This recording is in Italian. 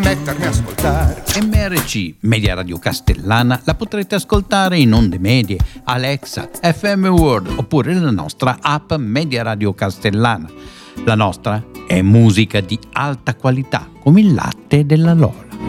connettermi e ascoltare. MRC, Media Radio Castellana, la potrete ascoltare in onde medie, Alexa, FM World oppure la nostra app Media Radio Castellana. La nostra è musica di alta qualità, come il latte della Lola.